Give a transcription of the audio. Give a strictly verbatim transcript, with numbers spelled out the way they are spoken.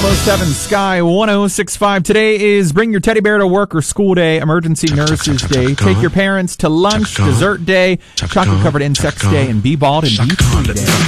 oh seven Sky one oh six point five. Today is Bring Your Teddy Bear to Work or School Day, Emergency Nurses Day, Take Your Parents to Lunch, Dessert Day, Chocolate Covered Insects Day, and Be Bald and Be Free Day.